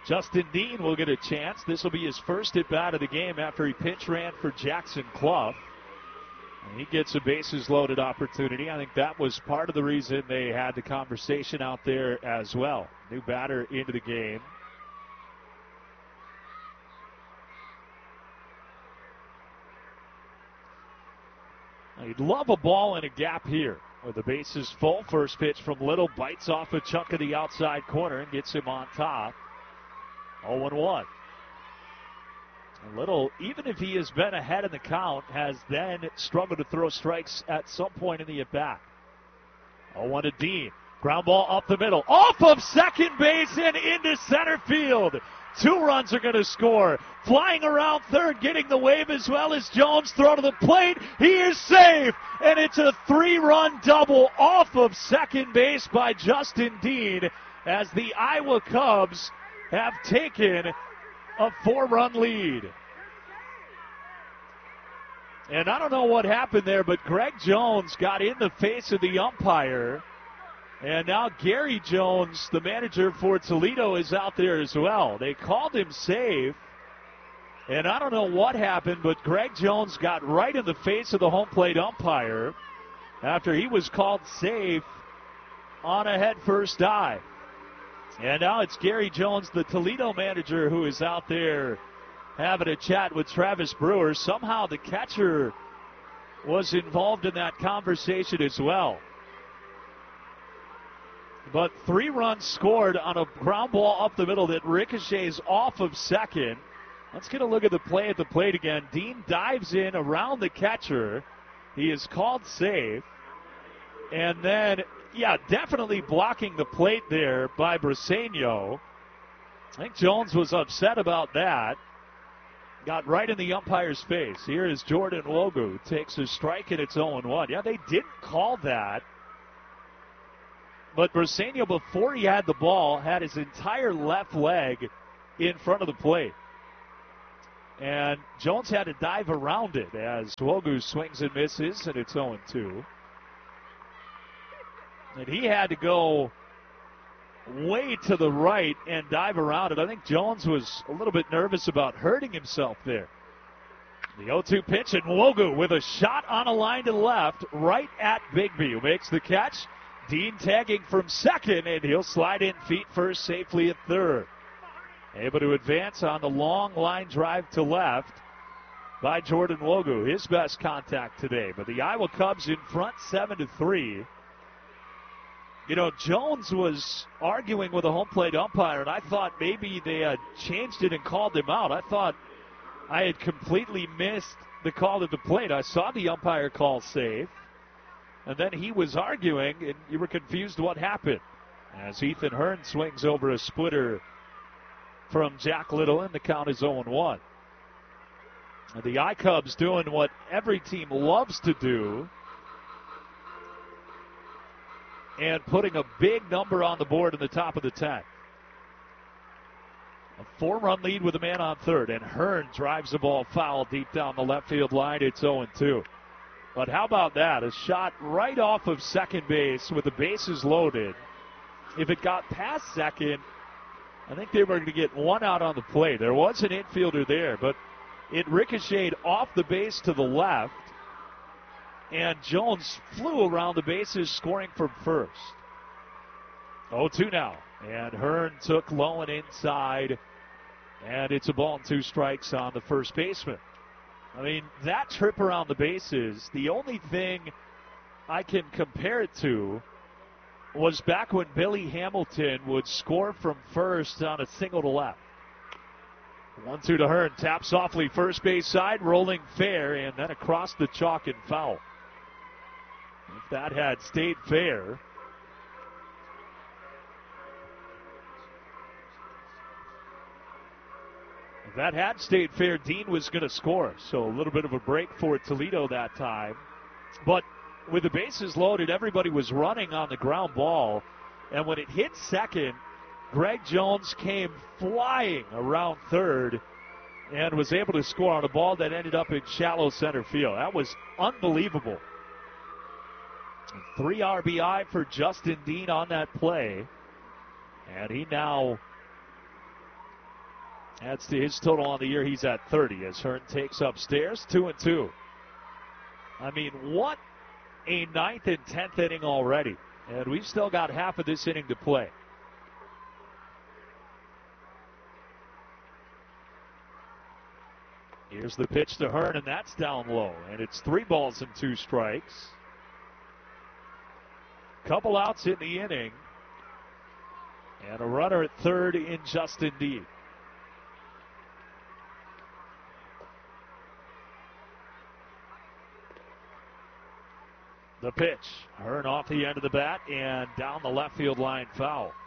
Justin Dean will get a chance. This will be his first at bat of the game after he pinch ran for Jackson Clough. And he gets a bases loaded opportunity. I think that was part of the reason they had the conversation out there as well. New batter into the game. You'd love a ball in a gap here with the bases full. First pitch from Little bites off a chunk of the outside corner and gets him on top. 0-1. Little, even if he has been ahead in the count, has then struggled to throw strikes at some point in the at-bat. 0-1 to Dean. Ground ball up the middle. Off of second base and into center field. 2 runs are going to score. Flying around third, getting the wave as well as Jones. Throw to the plate. He is safe. And it's a 3-run double off of second base by Justin Dean as the Iowa Cubs have taken a 4-run lead. And I don't know what happened there, but Greg Jones got in the face of the umpire. And now Gary Jones, the manager for Toledo, is out there as well. They called him safe. And I don't know what happened, but Greg Jones got right in the face of the home plate umpire after he was called safe on a head-first dive. And now it's Gary Jones, the Toledo manager, who is out there having a chat with Travis Brewer. Somehow the catcher was involved in that conversation as well. But 3 runs scored on a ground ball up the middle that ricochets off of second. Let's get a look at the play at the plate again. Dean dives in around the catcher. He is called safe. And then, definitely blocking the plate there by Briseño. I think Jones was upset about that. Got right in the umpire's face. Here is Jordan Wogu. Takes a strike and it's 0-1. Yeah, they didn't call that. But Briseño, before he had the ball, had his entire left leg in front of the plate. And Jones had to dive around it as Wogu swings and misses, and it's 0-2. And he had to go way to the right and dive around it. I think Jones was a little bit nervous about hurting himself there. The 0-2 pitch, and Wogu with a shot on a line to the left, right at Bigby, who makes the catch. Dean tagging from second, and he'll slide in feet first safely at third. Able to advance on the long line drive to left by Jordan Wogu, his best contact today. But the Iowa Cubs in front 7-3. You know, Jones was arguing with a home plate umpire, and I thought maybe they had changed it and called him out. I thought I had completely missed the call at the plate. I saw the umpire call safe, and then he was arguing, and you were confused what happened. As Ethan Hearn swings over a splitter from Jack Little, and the count is 0-1. And the I-Cubs doing what every team loves to do, and putting a big number on the board in the top of the 10th. A 4-run lead with a man on third, and Hearn drives the ball foul deep down the left field line. It's 0-2. But how about that? A shot right off of second base with the bases loaded. If it got past second, I think they were going to get one out on the play. There was an infielder there, but it ricocheted off the base to the left, and Jones flew around the bases, scoring from first. 0-2 now, and Hearn took low and inside, and it's a ball and 2 strikes on the first baseman. I mean, that trip around the bases, the only thing I can compare it to was back when Billy Hamilton would score from first on a single to left. 1-2 to Hearn, taps softly first base side, rolling fair, and then across the chalk and foul. If that had stayed fair, Dean was going to score. So a little bit of a break for Toledo that time. But with the bases loaded, everybody was running on the ground ball. And when it hit second, Greg Jones came flying around third and was able to score on a ball that ended up in shallow center field. That was unbelievable. 3 RBI for Justin Dean on that play. And he now Adds to his total on the year. He's at 30 as Hearn takes upstairs 2-2. I mean, what a ninth and 10th inning already. And we've still got half of this inning to play. Here's the pitch to Hearn, and that's down low. And it's 3 balls and 2 strikes. Couple outs in the inning. And a runner at third in Justin Deeb. The pitch. Hearn off the end of the bat and down the left field line foul.